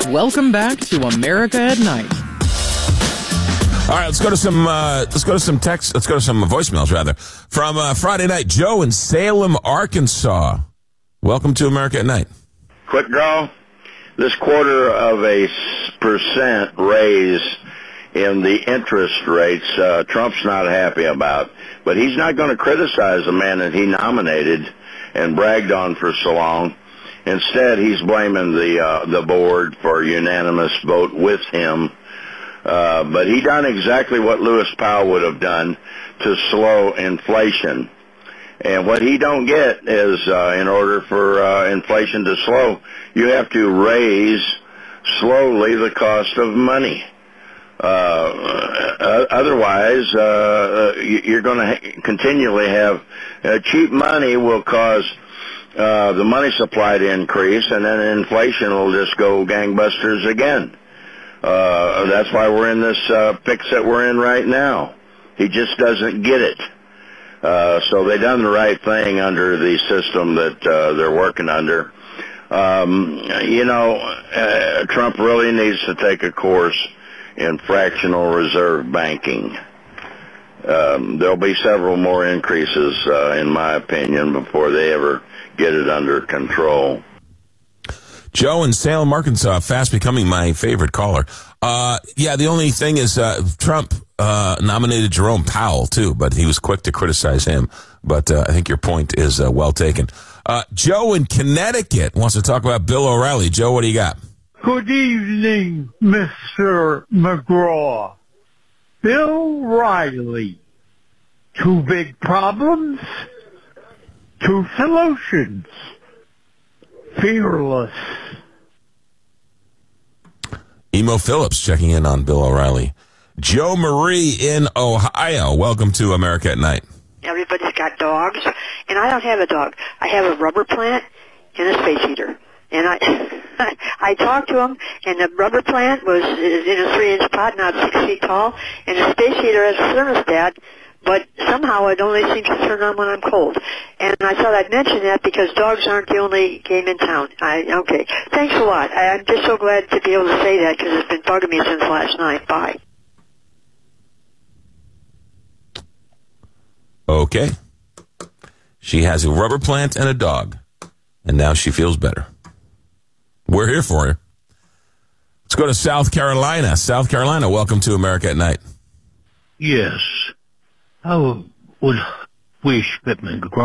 Welcome back to America at Night. All right, let's go to some voicemails rather from Friday night. Joe in Salem, Arkansas. Welcome to America at Night. Quick draw. This 0.25% raise in the interest rates, Trump's not happy about. But he's not going to criticize the man that he nominated and bragged on for so long. Instead, he's blaming the board for unanimous vote with him. But he done exactly what Lewis Powell would have done to slow inflation. And what he don't get is, in order for inflation to slow, you have to raise slowly the cost of money. Otherwise, you're going to continually have cheap money will cause the money supply to increase, and then inflation will just go gangbusters again. That's why we're in this fix that we're in right now. He just doesn't get it. So they done the right thing under the system that they're working under. Trump really needs to take a course in fractional reserve banking. There'll be several more increases, in my opinion, before they ever get it under control. Joe in Salem, Arkansas, fast becoming my favorite caller. The only thing is Trump nominated Jerome Powell, too, but he was quick to criticize him. But I think your point is well taken. Joe in Connecticut wants to talk about Bill O'Reilly. Joe, what do you got? Good evening, Mr. McGraw. Bill O'Reilly. Two big problems, two solutions. Fearless. Emo Phillips checking in on Bill O'Reilly. Joe Marie in Ohio. Welcome to America at Night. Everybody's got dogs, and I don't have a dog. I have a rubber plant and a space heater. And I talked to him, and the rubber plant was in a 3-inch pot, not 6 feet tall, and the space heater has a thermostat, but somehow it only seems to turn on when I'm cold. And I thought I'd mention that because dogs aren't the only game in town. Okay. Thanks a lot. I'm just so glad to be able to say that because it's been bugging me since last night. Bye. Okay. She has a rubber plant and a dog, and now she feels better. We're here for her. Let's go to South Carolina. South Carolina, welcome to America at Night. Yes. I would wish Pittman McGraw